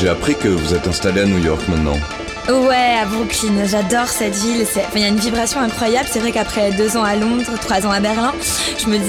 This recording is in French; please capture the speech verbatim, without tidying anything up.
j'ai appris que vous êtes installé à New York maintenant. Ouais, à Brooklyn, j'adore cette ville. C'est... Enfin, il y a une vibration incroyable. C'est vrai qu'après deux ans à Londres, trois ans à Berlin, je me disais